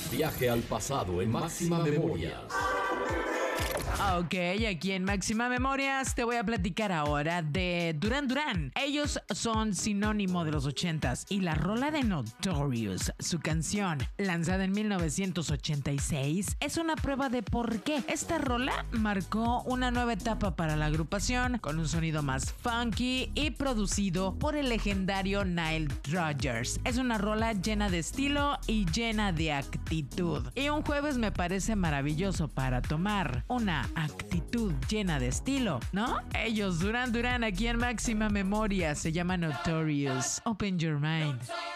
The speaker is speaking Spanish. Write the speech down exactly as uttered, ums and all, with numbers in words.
Viaje al pasado en Máxima Memorias. Ok, aquí en Máxima Memorias te voy a platicar ahora de Duran Duran. Ellos son sinónimo de los ochentas y la rola de Notorious, su canción, lanzada en mil novecientos ochenta y seis, es una prueba de por qué. Esta rola marcó una nueva etapa para la agrupación, con un sonido más funky y producido por el legendario Nile Rodgers. Es una rola llena de estilo y llena de actitud. Y un jueves me parece maravilloso para tomar una actitud llena de estilo, ¿no? Ellos, Duran Duran, aquí en Máxima Memoria, se llama Notorious. Open your mind.